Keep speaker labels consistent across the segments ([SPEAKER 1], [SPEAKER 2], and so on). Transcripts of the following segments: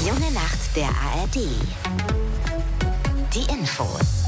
[SPEAKER 1] Die junge Nacht der ARD. Die Infos.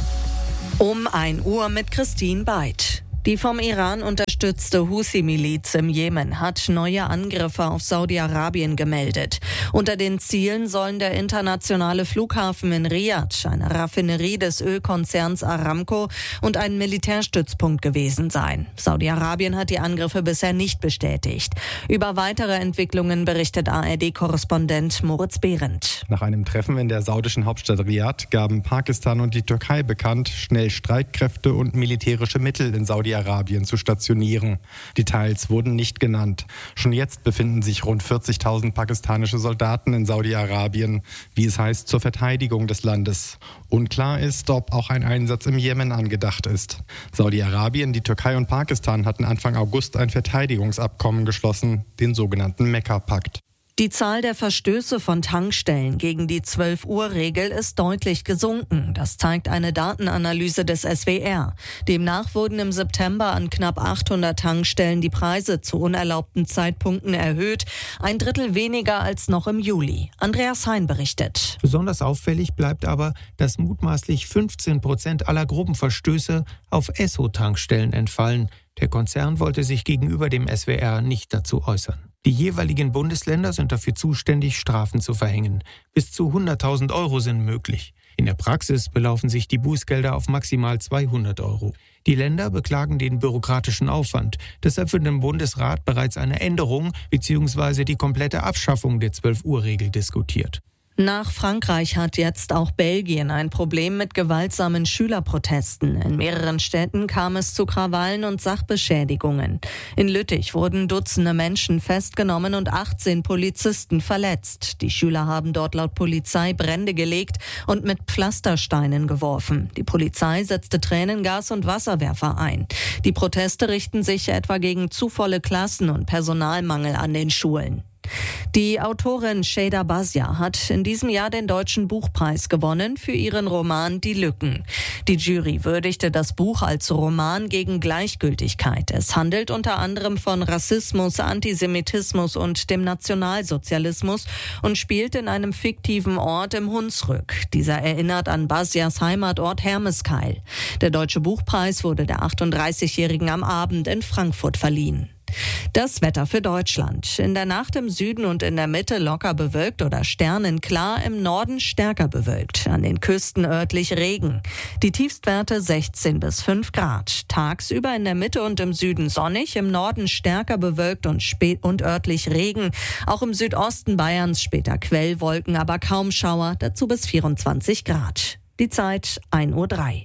[SPEAKER 2] Um 1 Uhr mit Christine Beid. Die vom Iran unterstützte Houthi-Miliz im Jemen hat neue Angriffe auf Saudi-Arabien gemeldet. Unter den Zielen sollen der internationale Flughafen in Riad, eine Raffinerie des Ölkonzerns Aramco und ein Militärstützpunkt gewesen sein. Saudi-Arabien hat die Angriffe bisher nicht bestätigt. Über weitere Entwicklungen berichtet ARD-Korrespondent Moritz Behrendt.
[SPEAKER 3] Nach einem Treffen in der saudischen Hauptstadt Riad gaben Pakistan und die Türkei bekannt, schnell Streitkräfte und militärische Mittel in Saudi-Arabien zu stationieren. Details wurden nicht genannt. Schon jetzt befinden sich rund 40.000 pakistanische Soldaten in Saudi-Arabien, wie es heißt, zur Verteidigung des Landes. Unklar ist, ob auch ein Einsatz im Jemen angedacht ist. Saudi-Arabien, die Türkei und Pakistan hatten Anfang August ein Verteidigungsabkommen geschlossen, den sogenannten Mekka-Pakt.
[SPEAKER 2] Die Zahl der Verstöße von Tankstellen gegen die 12-Uhr-Regel ist deutlich gesunken. Das zeigt eine Datenanalyse des SWR. Demnach wurden im September an knapp 800 Tankstellen die Preise zu unerlaubten Zeitpunkten erhöht. 1/3 weniger als noch im Juli. Andreas Hein berichtet.
[SPEAKER 4] Besonders auffällig bleibt aber, dass mutmaßlich 15% aller Gruppenverstöße auf Esso-Tankstellen entfallen. Der Konzern wollte sich gegenüber dem SWR nicht dazu äußern. Die jeweiligen Bundesländer sind dafür zuständig, Strafen zu verhängen. Bis zu 100.000 Euro sind möglich. In der Praxis belaufen sich die Bußgelder auf maximal 200 Euro. Die Länder beklagen den bürokratischen Aufwand. Deshalb wird im Bundesrat bereits eine Änderung bzw. die komplette Abschaffung der 12-Uhr-Regel diskutiert.
[SPEAKER 2] Nach Frankreich hat jetzt auch Belgien ein Problem mit gewaltsamen Schülerprotesten. In mehreren Städten kam es zu Krawallen und Sachbeschädigungen. In Lüttich wurden Dutzende Menschen festgenommen und 18 Polizisten verletzt. Die Schüler haben dort laut Polizei Brände gelegt und mit Pflastersteinen geworfen. Die Polizei setzte Tränengas und Wasserwerfer ein. Die Proteste richten sich etwa gegen zu volle Klassen und Personalmangel an den Schulen. Die Autorin Şeyda Bazia hat in diesem Jahr den Deutschen Buchpreis gewonnen für ihren Roman Die Lücken. Die Jury würdigte das Buch als Roman gegen Gleichgültigkeit. Es handelt unter anderem von Rassismus, Antisemitismus und dem Nationalsozialismus und spielt in einem fiktiven Ort im Hunsrück. Dieser erinnert an Bazias Heimatort Hermeskeil. Der Deutsche Buchpreis wurde der 38-Jährigen am Abend in Frankfurt verliehen. Das Wetter für Deutschland. In der Nacht im Süden und in der Mitte locker bewölkt oder sternenklar, im Norden stärker bewölkt. An den Küsten örtlich Regen. Die Tiefstwerte 16 bis 5 Grad. Tagsüber in der Mitte und im Süden sonnig, im Norden stärker bewölkt und örtlich Regen. Auch im Südosten Bayerns später Quellwolken, aber kaum Schauer, dazu bis 24 Grad. Die Zeit 1:03 Uhr.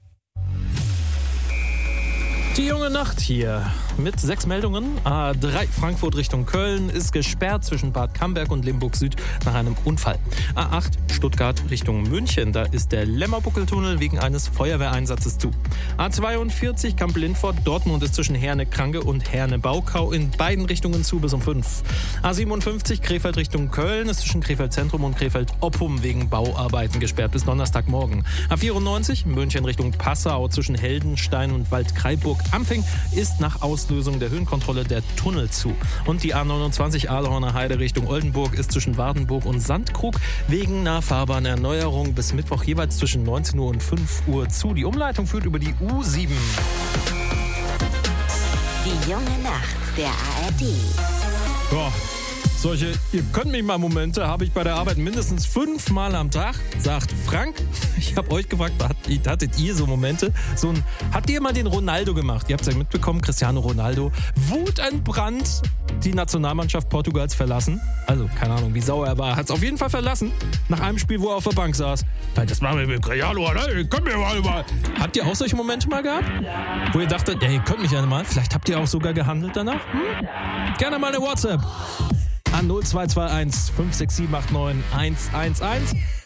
[SPEAKER 5] Die junge Nacht hier mit 6 Meldungen. A3 Frankfurt Richtung Köln ist gesperrt zwischen Bad Camberg und Limburg Süd nach einem Unfall. A8 Stuttgart Richtung München, da ist der Lemmerbuckeltunnel wegen eines Feuerwehreinsatzes zu. A42 Kamp-Lindfort Dortmund ist zwischen Herne-Kranke und Herne-Baukau in beiden Richtungen zu bis um 5. A57 Krefeld Richtung Köln ist zwischen Krefeld Zentrum und Krefeld Oppum wegen Bauarbeiten gesperrt bis Donnerstagmorgen. A94 München Richtung Passau zwischen Heldenstein und Waldkraiburg-Ampfing ist nach Auslösung der Höhenkontrolle der Tunnel zu. Und die A29 Ahlhorner Heide Richtung Oldenburg ist zwischen Wardenburg und Sandkrug wegen einer Fahrbahnerneuerung bis Mittwoch jeweils zwischen 19 Uhr und 5 Uhr zu. Die Umleitung führt über die U7.
[SPEAKER 1] Die junge Nacht der ARD.
[SPEAKER 5] Ja. Ihr könnt mich mal Momente, habe ich bei der Arbeit mindestens 5 Mal am Tag, sagt Frank. Ich habe euch gefragt, hattet ihr so Momente? Habt ihr mal den Ronaldo gemacht? Ihr habt es ja mitbekommen, Cristiano Ronaldo, wutentbrannt die Nationalmannschaft Portugals verlassen. Also, keine Ahnung, wie sauer er war. Hat es auf jeden Fall verlassen, nach einem Spiel, wo er auf der Bank saß. Das machen wir mit Cristiano Ronaldo, könnt ihr mal. Habt ihr auch solche Momente mal gehabt? Wo ihr dachtet, ihr könnt mich ja mal, vielleicht habt ihr auch sogar gehandelt danach? Gerne mal eine WhatsApp. An 0221 56789 111.